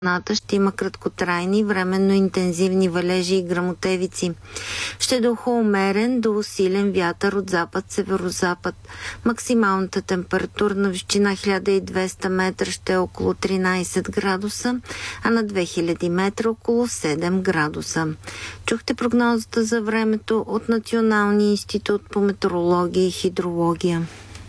Ще има краткотрайни, временно интензивни валежи и гръмотевици. Ще духа умерен до усилен вятър от запад-северозапад. Максималната температура на височина 1200 метра ще е около 13 градуса, а на 2000 метра около 7 градуса. Чухте прогнозата за времето от Националния институт по метеорология и хидрология.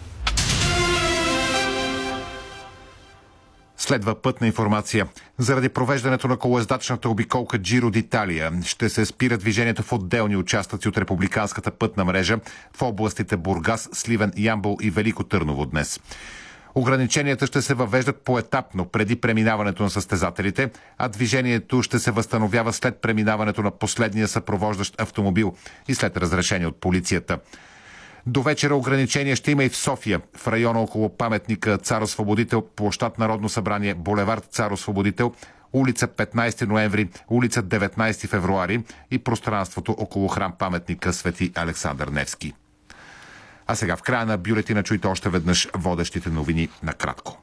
Следва пътна информация. Заради провеждането на колоездачната обиколка Джиро d'Italia ще се спира движението в отделни участъци от републиканската пътна мрежа в областите Бургас, Сливен, Ямбол и Велико Търново днес. Ограниченията ще се въвеждат поетапно преди преминаването на състезателите, а движението ще се възстановява след преминаването на последния съпровождащ автомобил и след разрешение от полицията. До вечера ограничения ще има и в София, в района около паметника Цар-Освободител, площад Народно събрание, булевард Цар-Освободител, улица 15 ноември, улица 19 февруари и пространството около храм паметника Свети Александър Невски. А сега в края на бюлетина чуйте още веднъж водещите новини накратко.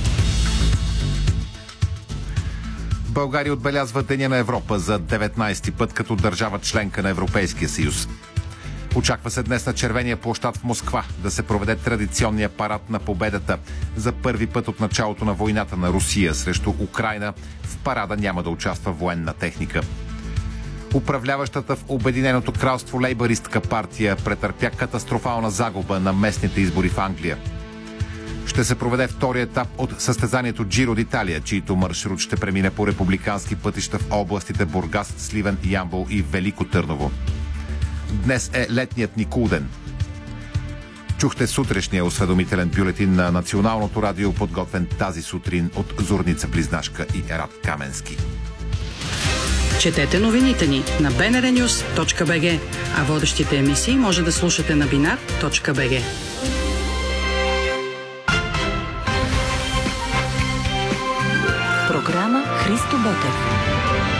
България отбелязва Деня на Европа за 19-ти път като държава членка на Европейския съюз. Очаква се днес на Червения площад в Москва да се проведе традиционния парад на победата. За първи път от началото на войната на Русия срещу Украйна в парада няма да участва военна техника. Управляващата в Обединеното кралство лейбъристка партия претърпя катастрофална загуба на местните избори в Англия. Ще се проведе втори етап от състезанието Джиро d'Italia, чийто маршрут ще премине по републикански пътища в областите Бургас, Сливен, Ямбол и Велико Търново. Днес е летният Никулден. Чухте сутрешния осведомителен бюлетин на Националното радио, подготвен тази сутрин от Зорница Близнашка и Ерат Каменски. Четете новините ни на bnrnews.bg, а водещите емисии може да слушате на binar.bg. Програма Христо Ботев.